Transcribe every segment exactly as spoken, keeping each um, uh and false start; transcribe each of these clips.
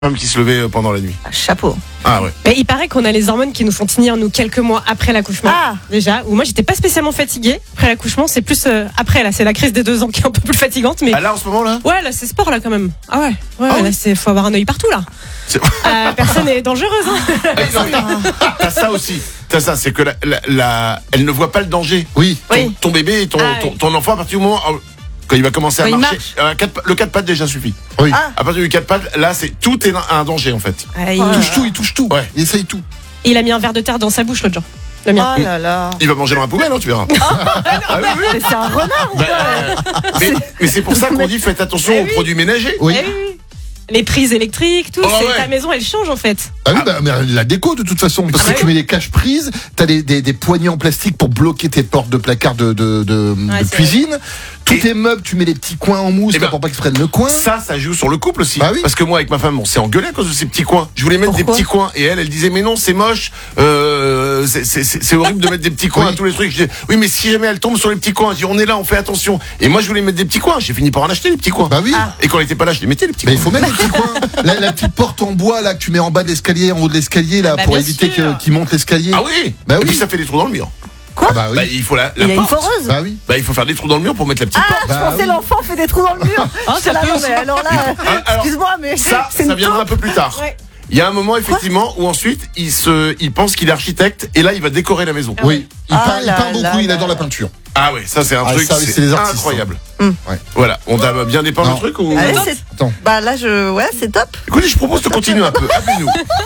Femme qui se levait pendant la nuit. Chapeau. Ah ouais. Mais il paraît qu'on a les hormones qui nous font tenir nous quelques mois après l'accouchement. Ah. Déjà, où moi j'étais pas spécialement fatiguée après l'accouchement, c'est plus euh, après là, c'est la crise des deux ans qui est un peu plus fatigante, mais Ah là en ce moment là. ouais là c'est sport là quand même. Ah ouais, ouais, Ah là oui. c'est faut avoir un œil partout là. C'est- Euh, personne est dangereuse. Hein. Ah, non, mais T'as ça aussi. T'as ça, c'est que la, la, la- elle ne voit pas le danger. Oui. Ton, Oui. ton bébé et ton, Ah, ton, oui. ton enfant à partir du moment où- quand il va commencer à Quand il marcher, marche. euh, quatre pa- le quatre pattes déjà suffit. Oui. Ah. À partir du quatre pattes, là c'est tout est un, un danger en fait. Ah, il... Il touche tout, il touche tout. Ouais. Il essaye tout. il a mis un verre de terre dans sa bouche l'autre jour. Le mien. Oh là là. Il va manger dans la poubelle, hein, tu verras. Ah oui, oui. Mais c'est un renard ou Bah, quoi euh, mais mais c'est pour ça qu'on dit faites attention Eh aux oui. produits ménagers. Oui. Eh oui, oui. Les prises électriques, tout, Oh, c'est ouais. ta maison elle change en fait. Ah oui, bah, mais la déco de toute façon, parce Ah que ouais. tu mets les caches-prises, t'as des, des, des poignées en plastique pour bloquer tes portes de placard de, de, de, Ouais, de c'est cuisine. Tous Et- tes meubles, tu mets les petits coins en mousse Eh là, ben, pour pas qu'ils se prennent le coin. Ça, ça joue sur le couple aussi. Bah oui. Parce que moi, avec ma femme, on s'est engueulé à cause de ces petits coins. Je voulais mettre Pourquoi des petits coins. Et elle, elle disait, mais non, c'est moche. Euh, c'est- c'est c'est- c'est horrible de mettre des petits coins Oui. à tous les trucs. Je dis, oui, mais si jamais elle tombe sur les petits coins, je dis, on est là, on fait attention. Et moi, je voulais mettre des petits coins. J'ai fini par en acheter, les petits coins. Bah oui. Et quand elle était pas là, je les mettais, les petits Mais il coins. faut mettre les petits coins. La, la petite porte en bois là que tu mets en bas de l'escalier, en haut de l'escalier là, Bah, pour bien éviter sûr. que- qu'il monte l'escalier. Ah oui. Bah Et oui. puis, ça fait des trous dans le mur. Ah bah oui. Bah, il faut la, la Il a une porte. foreuse. Bah oui. Bah, il faut faire des trous dans le mur pour mettre la petite Ah, porte. je Bah pensais oui. l'enfant fait des trous dans le mur. Oh, C'est ça là, peut non, aussi. mais alors là, alors, excuse-moi, mais Ça, c'est ça une viendra un taupe. peu plus tard. Ouais. Il y a un moment effectivement où ensuite il se, il pense qu'il est architecte et là il va décorer la maison. Oui. Il Ah peint, il là peint beaucoup, là il là adore la là. peinture. Ah ouais, ça c'est un Ah, truc, ça, oui, c'est c'est des artistes, incroyable. Hum. Ouais. Voilà, on t'a bien dépeint Non. le truc ou Allez, Attends. c'est... Attends. Bah là, je... Ouais, c'est top. Écoutez, je propose de continuer un peu. Appelez-nous.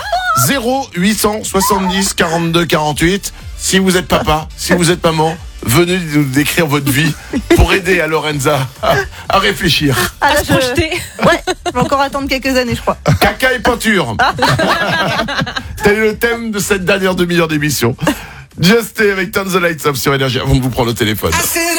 zéro huit cent soixante-dix quarante-deux quarante-huit. Si vous êtes papa, si vous êtes maman, venez nous décrire votre vie pour aider à Lorenza à, à réfléchir. Ah À là, se je... projeter. Ouais, je vais encore attendre quelques années, je crois. Caca et peinture. Tel est le thème de cette dernière demi-heure d'émission. Just Stay avec Turn the Lights Up sur Énergie avant de vous prendre au téléphone.